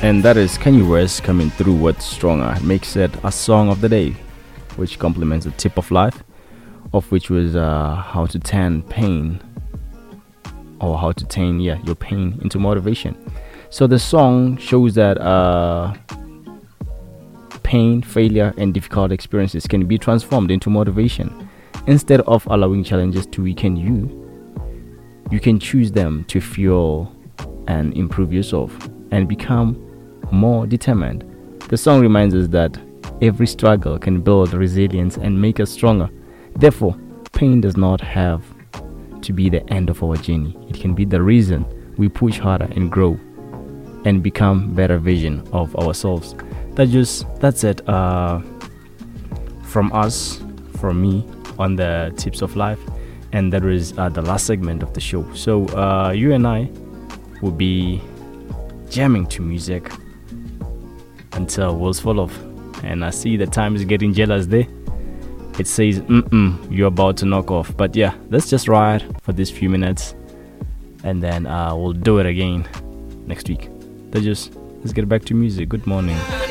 And that is Kanye West coming through with Stronger. Makes it a song of the day, which complements the tip of life, of which was how to turn pain, or how to turn your pain into motivation. So the song shows that pain, failure, and difficult experiences can be transformed into motivation. Instead of allowing challenges to weaken you, you can choose them to fuel and improve yourself and become more determined. The song reminds us that every struggle can build resilience and make us stronger. Therefore, pain does not have to be the end of our journey. It can be the reason we push harder and grow and become better version of ourselves. That's it from us, from me, on the tips of life. And that is the last segment of the show. So you and I will be jamming to music until wheels fall off. And I see the time is getting jealous there. It says, you're about to knock off. But yeah, let's just ride for these few minutes. And then we'll do it again next week. Let's get back to music. Good morning.